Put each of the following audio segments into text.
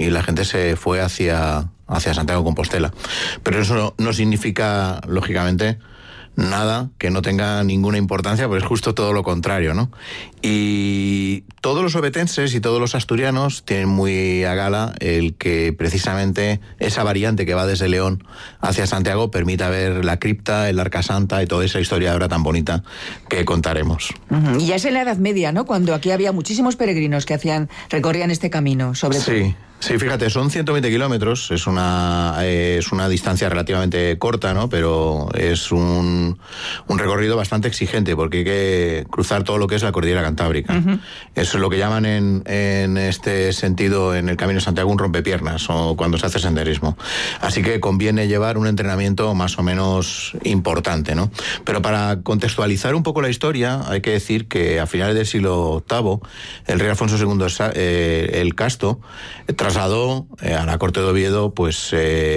y la gente se fue hacia Santiago de Compostela. Pero eso no significa, lógicamente, nada que no tenga ninguna importancia, pues es justo todo lo contrario, ¿no? Y todos los obetenses y todos los asturianos tienen muy a gala el que precisamente esa variante que va desde León hacia Santiago permita ver la cripta, el Arca Santa y toda esa historia ahora tan bonita que contaremos. Y ya es en la Edad Media, ¿no? Cuando aquí había muchísimos peregrinos que recorrían este camino, sobre todo. Sí, fíjate, son 120 kilómetros, es una distancia relativamente corta, ¿no? Pero es un recorrido bastante exigente porque hay que cruzar todo lo que es la cordillera cantábrica. Uh-huh. Eso es lo que llaman en este sentido, en el Camino de Santiago, un rompepiernas, o cuando se hace senderismo. Así que conviene llevar un entrenamiento más o menos importante, ¿no? Pero para contextualizar un poco la historia, hay que decir que a finales del siglo VIII, el rey Alfonso II el Casto trasladó a la corte de Oviedo pues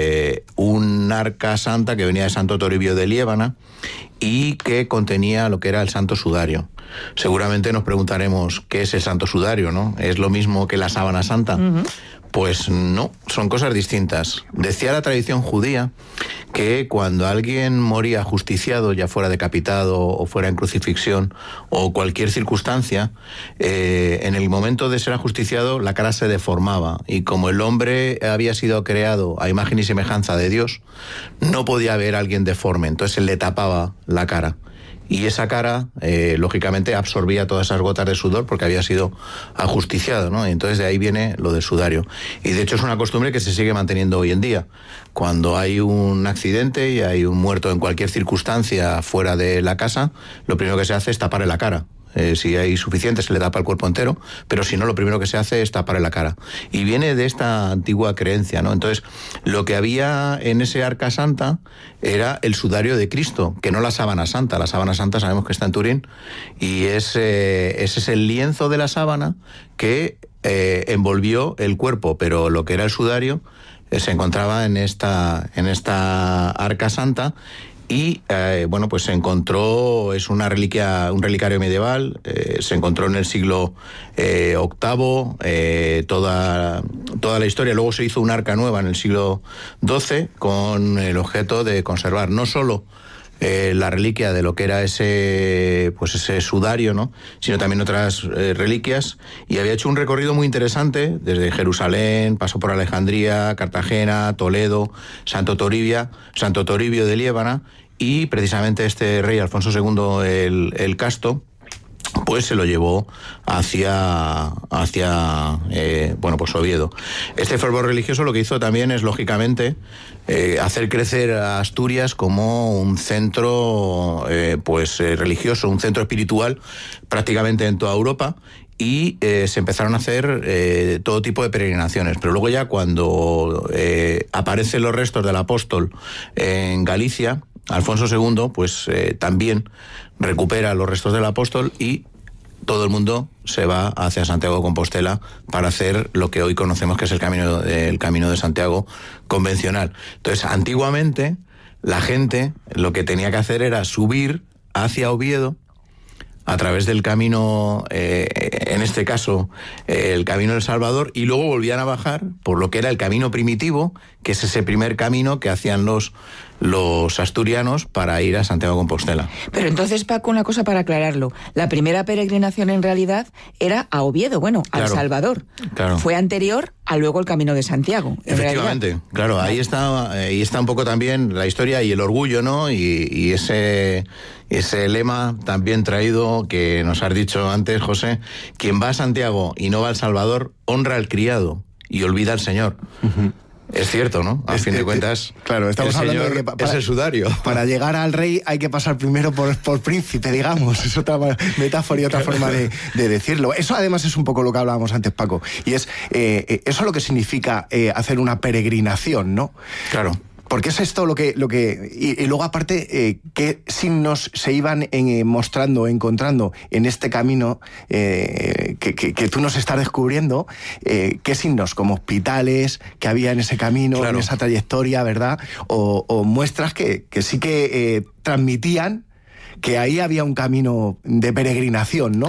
un arca santa que venía de Santo Toribio de Liébana y que contenía lo que era el Santo Sudario. Seguramente nos preguntaremos qué es el Santo Sudario, ¿no? ¿Es lo mismo que la sábana santa? Uh-huh. Pues no, son cosas distintas. Decía la tradición judía que cuando alguien moría ajusticiado, ya fuera decapitado o fuera en crucifixión o cualquier circunstancia, en el momento de ser ajusticiado la cara se deformaba y como el hombre había sido creado a imagen y semejanza de Dios, no podía haber alguien deforme, entonces se le tapaba la cara. Y esa cara, lógicamente, absorbía todas esas gotas de sudor porque había sido ajusticiado, ¿no? Y entonces de ahí viene lo del sudario. Y de hecho es una costumbre que se sigue manteniendo hoy en día. Cuando hay un accidente y hay un muerto en cualquier circunstancia fuera de la casa, lo primero que se hace es taparle la cara. Si hay suficiente se le tapa el cuerpo entero, pero si no, lo primero que se hace es taparle la cara. Y viene de esta antigua creencia, ¿no? Entonces, lo que había en ese arca santa era el sudario de Cristo, que no la sábana santa. La sábana santa sabemos que está en Turín, y ese es el lienzo de la sábana que envolvió el cuerpo, pero lo que era el sudario se encontraba en esta arca santa. Y bueno, pues se encontró, es una reliquia, un relicario medieval, se encontró en el siglo VIII, toda la historia. Luego se hizo un arca nueva en el siglo XII con el objeto de conservar no solo la reliquia de lo que era ese sudario, ¿no? Sino también otras reliquias, y había hecho un recorrido muy interesante desde Jerusalén, pasó por Alejandría, Cartagena, Toledo, Santo Toribio de Liébana, y precisamente este rey Alfonso II el Casto pues se lo llevó hacia Oviedo. Este fervor religioso lo que hizo también es, lógicamente, hacer crecer a Asturias como un centro religioso, un centro espiritual prácticamente en toda Europa, y se empezaron a hacer todo tipo de peregrinaciones. Pero luego ya cuando aparecen los restos del apóstol en Galicia, Alfonso II pues también recupera los restos del apóstol y todo el mundo se va hacia Santiago de Compostela para hacer lo que hoy conocemos que es el camino de Santiago convencional. Entonces, antiguamente, la gente lo que tenía que hacer era subir hacia Oviedo a través del camino, en este caso, el Camino del Salvador, y luego volvían a bajar por lo que era el camino primitivo, que es ese primer camino que hacían los asturianos para ir a Santiago de Compostela. Pero entonces, Paco, una cosa para aclararlo. La primera peregrinación en realidad era a Oviedo, al Salvador. Claro. Fue anterior a luego el Camino de Santiago. Efectivamente, claro, ahí está un poco también la historia y el orgullo, ¿no? Y ese lema también traído que nos has dicho antes, José: quien va a Santiago y no va al Salvador, honra al criado y olvida al Señor. Uh-huh. Es cierto, ¿no? A fin de cuentas, claro, estamos hablando de que es el sudario. Para llegar al rey hay que pasar primero por príncipe, digamos. Es otra metáfora y otra forma de decirlo. Eso además es un poco lo que hablábamos antes, Paco. Y es eso es lo que significa hacer una peregrinación, ¿no? Claro. Porque es esto lo que y luego aparte qué signos se iban mostrando, encontrando en este camino que tú nos estás descubriendo, qué signos como hospitales que había en ese camino, claro, en esa trayectoria, ¿verdad? O muestras que sí que transmitían que ahí había un camino de peregrinación, ¿no?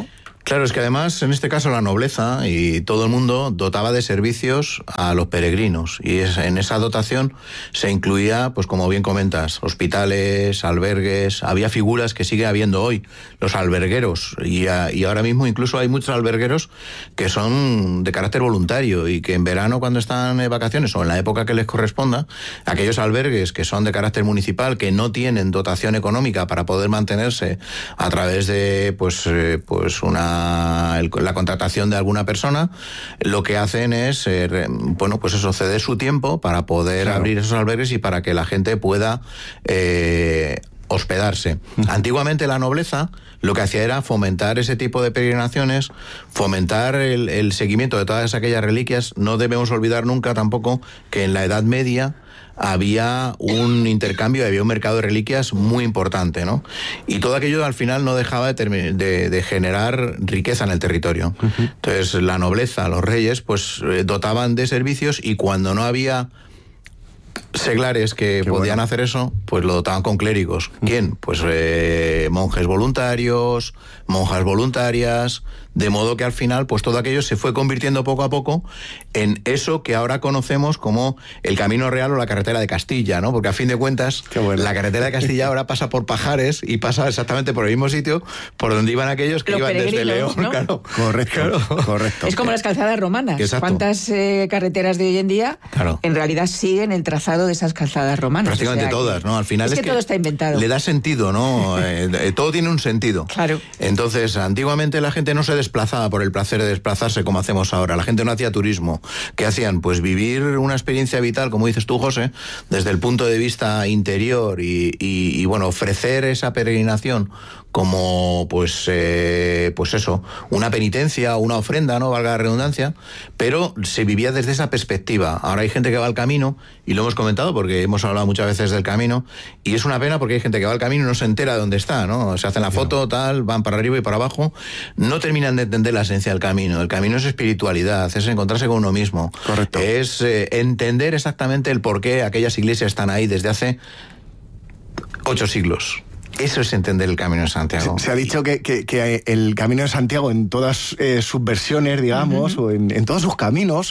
Claro, es que además, en este caso, la nobleza y todo el mundo dotaba de servicios a los peregrinos. Y en esa dotación se incluía, pues como bien comentas, hospitales, albergues. Había figuras que sigue habiendo hoy, los albergueros. Y ahora mismo incluso hay muchos albergueros que son de carácter voluntario y que en verano, cuando están en vacaciones o en la época que les corresponda, aquellos albergues que son de carácter municipal, que no tienen dotación económica para poder mantenerse a través de la contratación de alguna persona, lo que hacen es ceder su tiempo para poder abrir esos albergues y para que la gente pueda hospedarse. Antiguamente la nobleza lo que hacía era fomentar ese tipo de peregrinaciones, fomentar el seguimiento de todas aquellas reliquias. No debemos olvidar nunca tampoco que en la Edad Media había un intercambio, había un mercado de reliquias muy importante, ¿no? Y todo aquello al final no dejaba de generar riqueza en el territorio. Entonces la nobleza, los reyes, pues dotaban de servicios, y cuando no había seglares que podían hacer eso, pues lo dotaban con clérigos. ¿Quién? Pues monjes voluntarios, monjas voluntarias, de modo que al final pues todo aquello se fue convirtiendo poco a poco en eso que ahora conocemos como el Camino Real o la Carretera de Castilla, ¿no? Porque a fin de cuentas la Carretera de Castilla ahora pasa por Pajares y pasa exactamente por el mismo sitio por donde iban aquellos que iban desde León, ¿no? Claro. Correcto. Es como las calzadas romanas. Exacto. ¿Cuántas carreteras de hoy en día en realidad siguen el trazado de esas calzadas romanas? Prácticamente todas, ¿no? Al final es que todo está inventado. Le da sentido, ¿no? Todo tiene un sentido. Claro. Entonces, antiguamente la gente no se desplazaba por el placer de desplazarse como hacemos ahora. La gente no hacía turismo. ¿Qué hacían? Pues vivir una experiencia vital, como dices tú, José, desde el punto de vista interior y ofrecer esa peregrinación como pues eso, una penitencia o una ofrenda, no valga la redundancia, pero se vivía desde esa perspectiva. Ahora hay gente que va al camino, y lo hemos comentado porque hemos hablado muchas veces del camino, y es una pena porque hay gente que va al camino y no se entera de dónde está, ¿no? Se hacen la foto, tal, van para arriba y para abajo, no terminan de entender la esencia del camino. El camino es espiritualidad, es encontrarse con uno mismo. Correcto. Es entender exactamente el por qué aquellas iglesias están ahí desde hace 8 siglos. Eso es entender el Camino de Santiago. Se ha dicho que el Camino de Santiago, en todas sus versiones, digamos, o en todos sus caminos,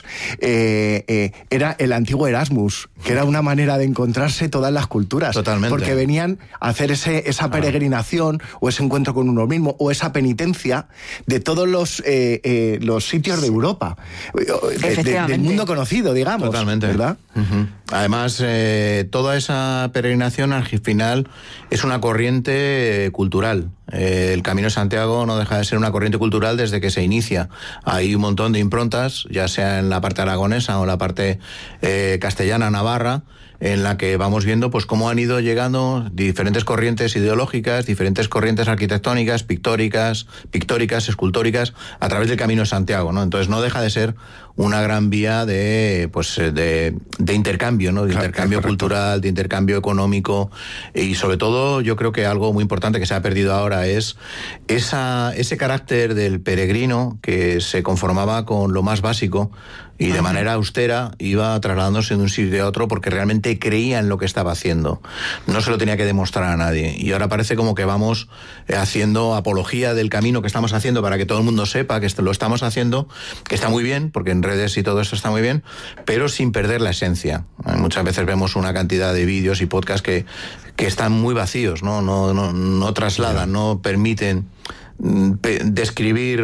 era el antiguo Erasmus, que era una manera de encontrarse todas las culturas. Totalmente. Porque venían a hacer esa peregrinación, o ese encuentro con uno mismo, o esa penitencia de todos los sitios de Europa, del mundo conocido, digamos. Totalmente. ¿Verdad? Además, toda esa peregrinación al final es una corriente cultural. El Camino de Santiago no deja de ser una corriente cultural desde que se inicia. Hay un montón de improntas, ya sea en la parte aragonesa o en la parte castellana, navarra, en la que vamos viendo pues cómo han ido llegando diferentes corrientes ideológicas, diferentes corrientes arquitectónicas, pictóricas, escultóricas, a través del Camino de Santiago, ¿no? Entonces no deja de ser una gran vía de intercambio, ¿no? De intercambio cultural, de intercambio económico, y sobre todo yo creo que algo muy importante que se ha perdido ahora es ese carácter del peregrino que se conformaba con lo más básico y de manera austera iba trasladándose de un sitio a otro porque realmente creía en lo que estaba haciendo. No se lo tenía que demostrar a nadie. Y ahora parece como que vamos haciendo apología del camino que estamos haciendo para que todo el mundo sepa que lo estamos haciendo, que está muy bien, porque en redes y todo eso está muy bien, pero sin perder la esencia. Muchas veces vemos una cantidad de vídeos y podcasts que están muy vacíos, no trasladan, no permiten describir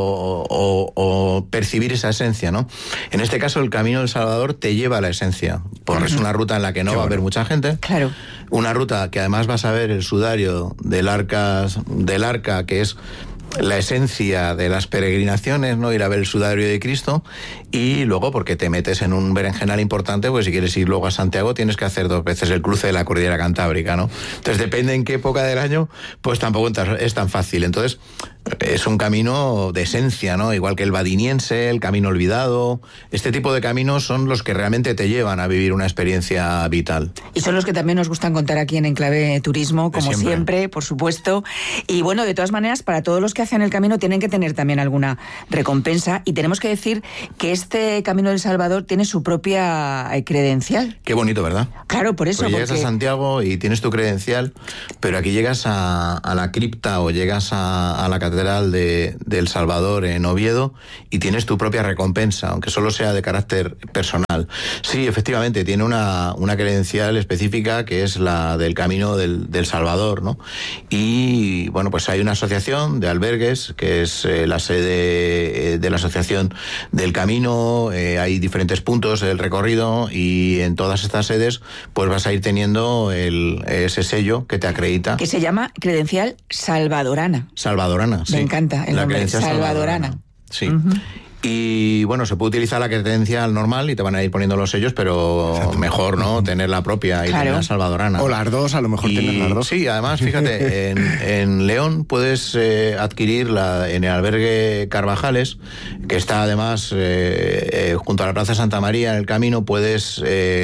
o percibir esa esencia, ¿no? En este caso el Camino del Salvador te lleva a la esencia, porque es una ruta en la que no va a haber mucha gente. Claro. Una ruta que además vas a ver el sudario del arca, que es la esencia de las peregrinaciones, ¿no? Ir a ver el sudario de Cristo, y luego porque te metes en un berenjenal importante, pues si quieres ir luego a Santiago tienes que hacer 2 veces el cruce de la cordillera Cantábrica, ¿no? Entonces depende en qué época del año, pues tampoco es tan fácil. Entonces es un camino de esencia, ¿no? Igual que el vadiniense, el camino olvidado. Este tipo de caminos son los que realmente te llevan a vivir una experiencia vital. Y son los que también nos gustan contar aquí en Enclave Turismo, como siempre, por supuesto. Y bueno, de todas maneras, para todos los que hacen el camino tienen que tener también alguna recompensa, y tenemos que decir que este Camino del Salvador tiene su propia credencial. Qué bonito, ¿verdad? Claro, por eso. Porque llegas a Santiago y tienes tu credencial, pero aquí llegas a la cripta o llegas a la Catedral de El Salvador en Oviedo y tienes tu propia recompensa, aunque solo sea de carácter personal. Sí, efectivamente, tiene una credencial específica que es la del Camino del Salvador, ¿no? Y bueno, pues hay una asociación de albergues que es la sede de la Asociación del Camino. Hay diferentes puntos del recorrido y en todas estas sedes pues vas a ir teniendo ese sello que te acredita. Que se llama credencial salvadorana. Salvadorana, sí. Me encanta el nombre, credencial salvadorana. Sí. Uh-huh. Y bueno, se puede utilizar la credencial normal y te van a ir poniendo los sellos, pero exacto, mejor, ¿no? Tener la propia y tener la salvadorana. O las dos, a lo mejor tener las dos. Sí, además, fíjate, en León puedes adquirirla en el albergue Carvajales, que está además junto a la Plaza Santa María en el camino, puedes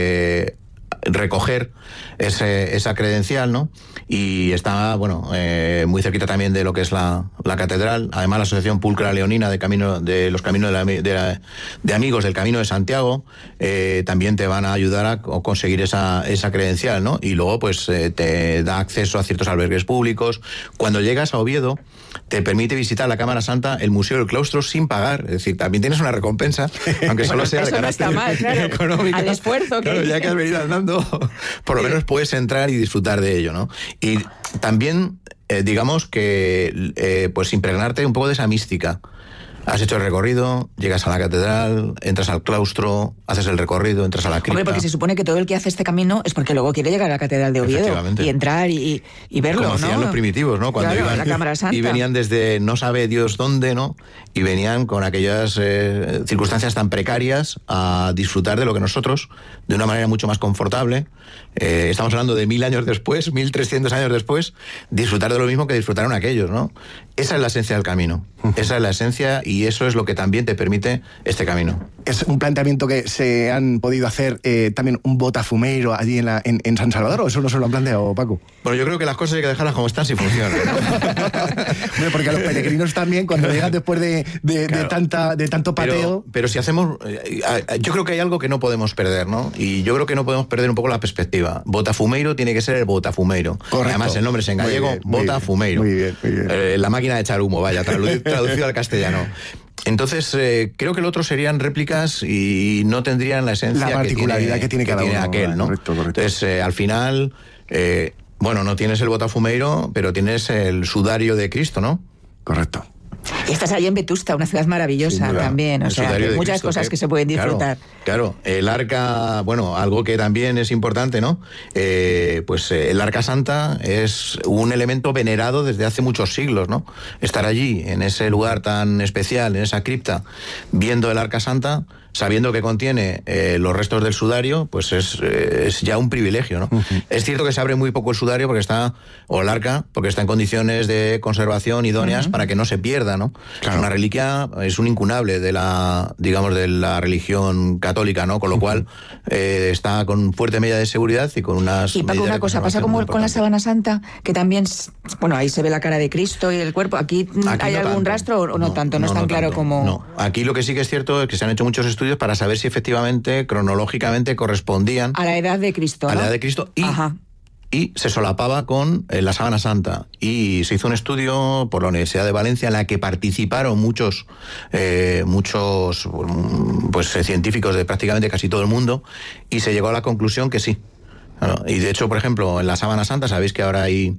recoger esa credencial, ¿no? Y está, bueno, muy cerquita también de lo que es la catedral. Además, la Asociación Pulcra Leonina de los caminos de amigos del Camino de Santiago también te van a ayudar a conseguir esa credencial, ¿no? Y luego, pues, te da acceso a ciertos albergues públicos. Cuando llegas a Oviedo, te permite visitar la Cámara Santa, el Museo del Claustro, sin pagar. Es decir, también tienes una recompensa, aunque solo sea de carácter económico. Al esfuerzo que... Claro, ya que has venido andando, por lo menos puedes entrar y disfrutar de ello, ¿no? Y también, digamos que, pues impregnarte un poco de esa mística. Has hecho el recorrido, llegas a la catedral, entras al claustro, haces el recorrido, entras a la cripta. Hombre, porque se supone que todo el que hace este camino es porque luego quiere llegar a la catedral de Oviedo y entrar y verlo, como hacían, ¿no? Los primitivos, ¿no? Cuando claro, iban la Cámara Santa. Y venían desde no sabe Dios dónde, ¿no? Y venían con aquellas circunstancias tan precarias a disfrutar de lo que nosotros, de una manera mucho más confortable, estamos hablando de 1000 años después, 1300 años después, disfrutar de lo mismo que disfrutaron aquellos, ¿no? Esa es la esencia del camino. Esa es la esencia y eso es lo que también te permite este camino. Es un planteamiento que se han podido hacer también un botafumeiro allí en San Salvador, ¿o eso no se lo han planteado, Paco? Bueno, yo creo que las cosas hay que dejarlas como están si funcionan. Bueno, porque a los peregrinos también, cuando llegan después claro, de tanto pateo... Pero si hacemos... yo creo que hay algo que no podemos perder, ¿no? Y yo creo que no podemos perder un poco la perspectiva. Botafumeiro tiene que ser el botafumeiro. Correcto. Además, el nombre es en gallego, botafumeiro. Muy bien. La máquina de echar humo, vaya, traducido al castellano. Entonces, creo que el otro serían réplicas y no tendrían la esencia, la particularidad que tiene cada uno, aquel, ¿no? Correcto. Entonces, al final, bueno, no tienes el botafumeiro, pero tienes el sudario de Cristo, ¿no? Correcto. Y estás allí en Vetusta, una ciudad maravillosa también, o sea, hay muchas cosas que se pueden disfrutar. Claro, el arca, bueno, algo que también es importante, ¿no? Pues el Arca Santa es un elemento venerado desde hace muchos siglos, ¿no? Estar allí, en ese lugar tan especial, en esa cripta, viendo el Arca Santa, sabiendo que contiene los restos del sudario, pues es ya un privilegio, ¿no? Uh-huh. Es cierto que se abre muy poco el sudario o el arca, porque está en condiciones de conservación idóneas para que no se pierda, ¿no? Claro. Es una reliquia, es un incunable de la religión católica, ¿no? Con lo cual está con fuerte medida de seguridad y con unas... Y Paco, una cosa, pasa como con la Sábana Santa, que también, bueno, ahí se ve la cara de Cristo y el cuerpo. ¿Aquí hay algún rastro o no tanto? No es tan claro como... No, aquí lo que sí que es cierto es que se han hecho muchos estudios para saber si efectivamente, cronológicamente, correspondían a la edad de Cristo, ¿no? A la edad de Cristo y se solapaba con la Sábana Santa. Y se hizo un estudio por la Universidad de Valencia en la que participaron muchos pues científicos de prácticamente casi todo el mundo y se llegó a la conclusión que sí. Bueno, y de hecho, por ejemplo, en la Sábana Santa, sabéis que ahora hay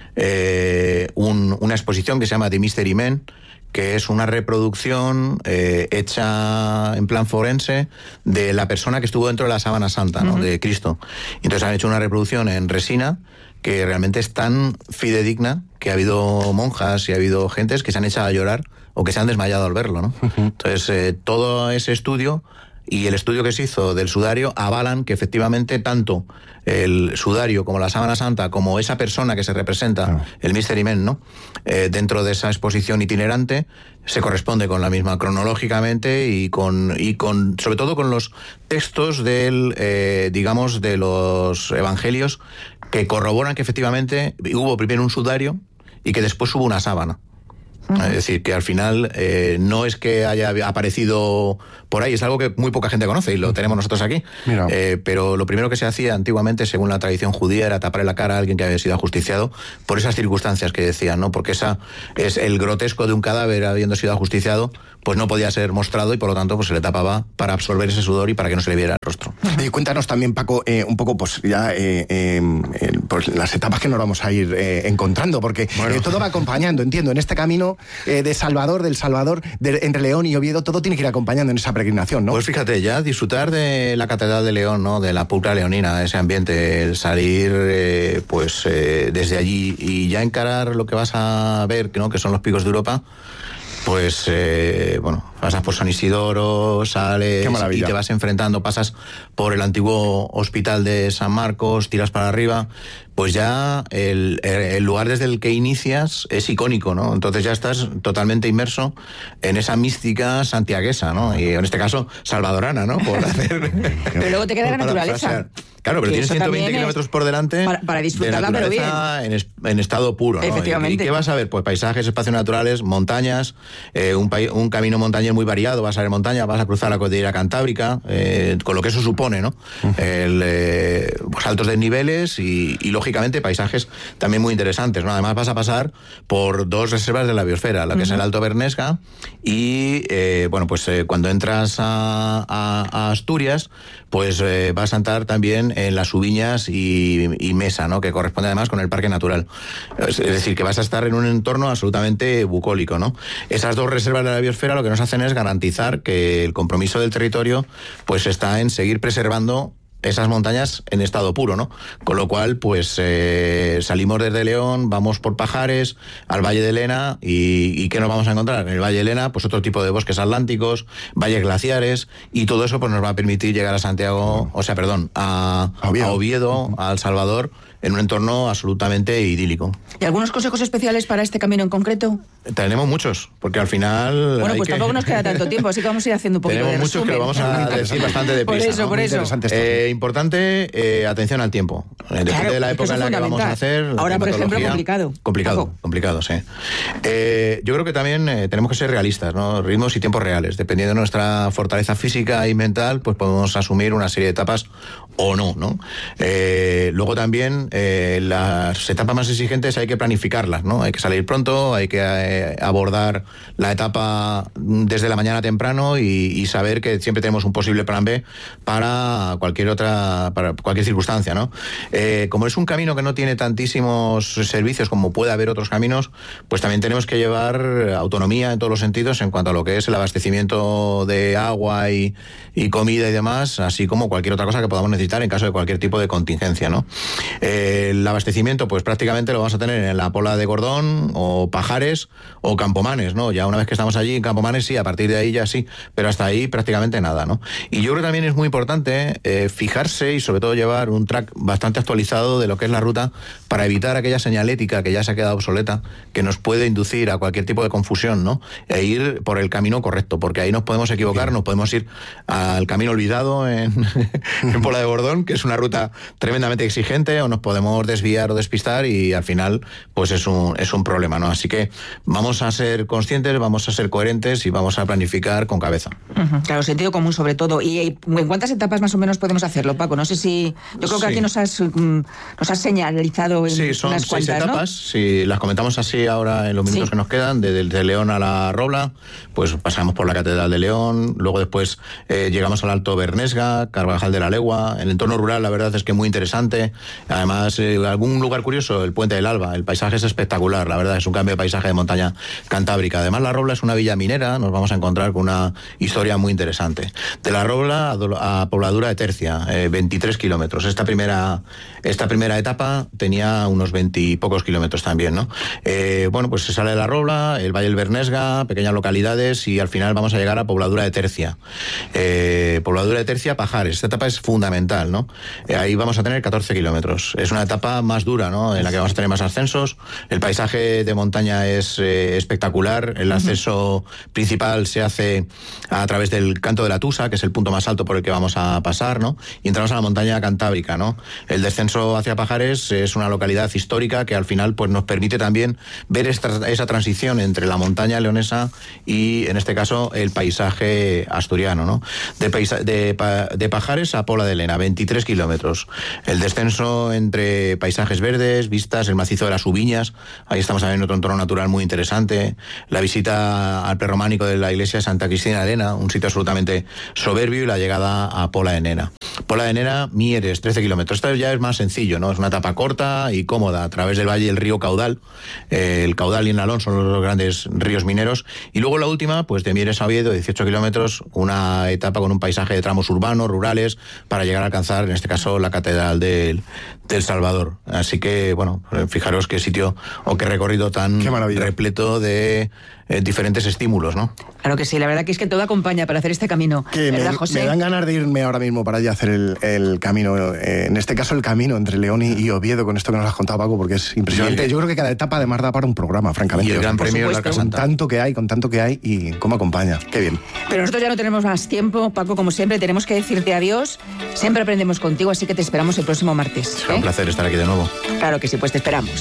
una exposición que se llama The Mystery Men, que es una reproducción hecha en plan forense de la persona que estuvo dentro de la Sábana Santa, ¿no? De Cristo. Entonces han hecho una reproducción en resina que realmente es tan fidedigna que ha habido monjas y ha habido gentes que se han echado a llorar o que se han desmayado al verlo, ¿no? Entonces todo ese estudio y el estudio que se hizo del sudario avalan que efectivamente tanto el sudario como la Sábana Santa, como esa persona que se representa, el Mystery Men, ¿no? Dentro de esa exposición itinerante, se corresponde con la misma cronológicamente y con sobre todo con los textos digamos, de los evangelios que corroboran que efectivamente hubo primero un sudario y que después hubo una sábana. Es decir, que al final no es que haya aparecido por ahí, es algo que muy poca gente conoce y lo tenemos nosotros aquí. Pero lo primero que se hacía antiguamente, según la tradición judía, era taparle la cara a alguien que había sido ajusticiado por esas circunstancias que decían, ¿no? Porque esa es el grotesco de un cadáver habiendo sido ajusticiado, pues no podía ser mostrado y por lo tanto pues se le tapaba para absorber ese sudor y para que no se le viera el rostro. Cuéntanos también, Paco, un poco pues ya pues las etapas que nos vamos a ir encontrando, porque todo va acompañando, entiendo, en este camino del Salvador, entre León y Oviedo, todo tiene que ir acompañando en esa peregrinación, ¿no? Pues fíjate, ya disfrutar de la Catedral de León, ¿no? De la pulcra leonina, de ese ambiente, el salir desde allí y ya encarar lo que vas a ver, ¿no? Que son los picos de Europa. Pues, pasas por San Isidoro, sales y te vas enfrentando, pasas por el antiguo hospital de San Marcos, tiras para arriba, pues ya el lugar desde el que inicias es icónico, ¿no? Entonces ya estás totalmente inmerso en esa mística santiaguesa, ¿no? Y en este caso, salvadorana, ¿no? Por hacer... Pero luego te queda la naturaleza. Claro, pero tienes 120 kilómetros por delante para disfrutarla, pero bien. En estado puro, ¿no? Efectivamente. ¿Y qué vas a ver? Pues paisajes, espacios naturales, montañas, un camino montañés muy variado, vas a ver montaña, vas a cruzar la cordillera cantábrica, con lo que eso supone, ¿no? Pues altos desniveles y lógicamente paisajes también muy interesantes, ¿no? Además vas a pasar por 2 reservas de la biosfera, la que es el Alto Bernesga y, cuando entras a Asturias, pues vas a entrar también en las Subiñas y Mesa, ¿no? Que corresponde además con el Parque Natural. Es decir, que vas a estar en un entorno absolutamente bucólico, ¿no? Esas 2 reservas de la biosfera lo que nos hacen es garantizar que el compromiso del territorio pues está en seguir preservando esas montañas en estado puro, ¿no? Con lo cual, pues salimos desde León, vamos por Pajares, al Valle de Lena, y ¿qué nos vamos a encontrar? En el Valle de Lena, pues otro tipo de bosques atlánticos, valles glaciares, y todo eso pues nos va a permitir llegar a a Oviedo, a El Salvador, en un entorno absolutamente idílico. ¿Y algunos consejos especiales para este camino en concreto? Tenemos muchos, porque al final... Bueno, pues tampoco nos queda tanto tiempo, así que vamos a ir haciendo un poquito de resumen. Tenemos muchos que lo vamos a decir bastante deprisa. Por eso. Importante, atención al tiempo. Depende de la época en la que vamos a hacer. Ahora, por ejemplo, Complicado, sí. Yo creo que también tenemos que ser realistas, ¿no? Ritmos y tiempos reales. Dependiendo de nuestra fortaleza física y mental, pues podemos asumir una serie de etapas o no, ¿no? Luego también las etapas más exigentes hay que planificarlas, ¿no? Hay que salir pronto, hay que abordar la etapa desde la mañana temprano y saber que siempre tenemos un posible plan B para cualquier circunstancia, ¿no? Como es un camino que no tiene tantísimos servicios como puede haber otros caminos, pues también tenemos que llevar autonomía en todos los sentidos en cuanto a lo que es el abastecimiento de agua y comida y demás, así como cualquier otra cosa que podamos necesitar en caso de cualquier tipo de contingencia, ¿no? El abastecimiento, pues prácticamente lo vamos a tener en la Pola de Gordón o Pajares o Campomanes, ¿no? Ya una vez que estamos allí en Campomanes sí, a partir de ahí ya sí, pero hasta ahí prácticamente nada, ¿no? Y yo creo que también es muy importante fijarse y sobre todo llevar un track bastante actualizado de lo que es la ruta para evitar aquella señalética que ya se ha quedado obsoleta, que nos puede inducir a cualquier tipo de confusión, ¿no? E ir por el camino correcto, porque ahí nos podemos equivocar, nos podemos ir al camino olvidado en Pola de Gordón, que es una ruta tremendamente exigente, o nos podemos desviar o despistar y al final pues es un problema, ¿no? Así que vamos a ser conscientes, vamos a ser coherentes y vamos a planificar con cabeza. Claro, sentido común sobre todo. ¿Y en cuántas etapas más o menos podemos hacerlo, Paco? No sé si... Yo creo que aquí nos has señalizado en unas cuantas, 6 etapas, ¿no? Si las comentamos así ahora en los minutos que nos quedan, desde León a la Robla, pues pasamos por la Catedral de León, luego después llegamos al Alto Bernesga, Carvajal de la Legua. El entorno rural, la verdad es que es muy interesante. Además, algún lugar curioso, el Puente del Alba. El paisaje es espectacular, la verdad, es un cambio de paisaje de montaña cantábrica. Además, la Robla es una villa minera, nos vamos a encontrar con una historia muy interesante. De la Robla a Pobladura de Tercia, 23 kilómetros. Esta primera etapa tenía unos 20 y pocos kilómetros también, ¿no? Pues se sale de la Robla, el Valle del Bernesga, pequeñas localidades y al final vamos a llegar a Pobladura de Tercia. Pobladura de Tercia, Pajares. Esta etapa es fundamental, ¿no? Ahí vamos a tener 14 kilómetros. Es una etapa más dura, ¿no? En la que vamos a tener más ascensos. El paisaje de montaña es espectacular. El acceso principal se hace a través del Canto de la Tusa, que es el punto más alto por el que vamos a pasar, ¿no? Y entramos a la montaña cantábrica, ¿no? El descenso hacia Pajares es una localidad histórica que al final pues nos permite también ver esa transición entre la montaña leonesa y, en este caso, el paisaje asturiano, ¿no? De Pajares a Pola de Lena, 23 kilómetros. El descenso entre paisajes verdes, vistas, el macizo de las Ubiñas, ahí estamos también en otro entorno natural muy interesante. La visita al prerrománico de la iglesia de Santa Cristina de Lena, un sitio absolutamente soberbio, y la llegada a Pola de Nena. Pola de Nena, Mieres, 13 kilómetros. Esto ya es más sencillo, ¿no? Es una etapa corta y cómoda, a través del valle del río Caudal. El Caudal y el Nalón son los grandes ríos mineros. Y luego la última, pues de Mieres a Oviedo, 18 kilómetros, una etapa con un paisaje de tramos urbanos, rurales, para llegar a alcanzar, en este caso, la Catedral del Salvador. Así que, bueno, fijaros qué sitio o qué recorrido tan repleto de diferentes estímulos, ¿no? Claro que sí, la verdad que es que todo acompaña para hacer este camino. ¿Verdad, José? Me dan ganas de irme ahora mismo para allá a hacer el camino, en este caso el camino entre León y Oviedo, con esto que nos has contado, Paco, porque es impresionante. Yo creo que cada etapa además da para un programa, francamente. Y el Gran Premio de la Casa Santa. Con tanto que hay y cómo acompaña. Qué bien. Pero nosotros ya no tenemos más tiempo, Paco, como siempre, tenemos que decirte adiós. Siempre aprendemos contigo, así que te esperamos el próximo martes. Será un placer estar aquí de nuevo. Claro que sí, pues te esperamos.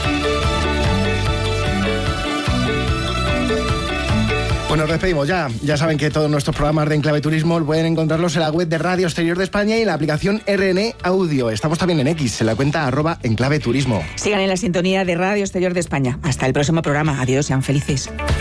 Bueno, nos despedimos ya. Ya saben que todos nuestros programas de Enclave Turismo pueden encontrarlos en la web de Radio Exterior de España y en la aplicación RN Audio. Estamos también en X, en la cuenta @Enclave Turismo. Sigan en la sintonía de Radio Exterior de España. Hasta el próximo programa. Adiós, sean felices.